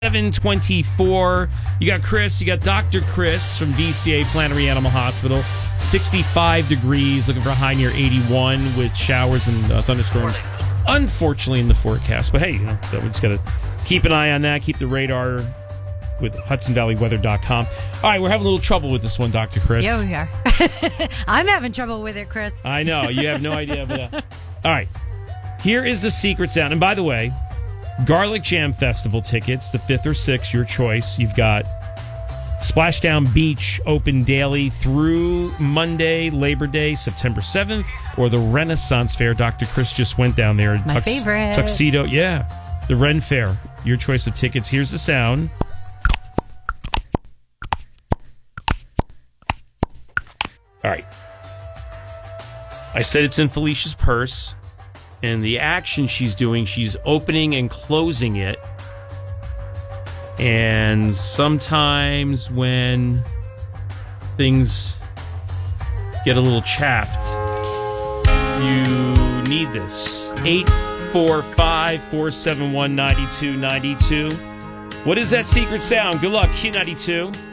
724. You got Chris. You got Dr. Chris from DCA Flannery Animal Hospital. 65 degrees. Looking for a high near 81 with showers and thunderstorms. Unfortunately, in the forecast. But hey, so we just got to keep an eye on that. Keep the radar with HudsonValleyWeather.com. All right, we're having a little trouble with this one, Dr. Chris. Yeah, we are. I'm having trouble with it, Chris. I know. You have no idea. But, all right. Here is the secret sound. And by the way, Garlic Jam Festival tickets, the 5th or 6th, your choice. You've got Splashdown Beach open daily through Monday, Labor Day, September 7th, or the Renaissance Fair. Dr. Chris just went down there. My favorite. Tuxedo, yeah. The Ren Fair, your choice of tickets. Here's the sound. All right. I said it's in Felicia's purse. And the action she's doing, she's opening and closing it. And sometimes when things get a little chapped, you need this. 845-471-9292. What is that secret sound? Good luck, Q92.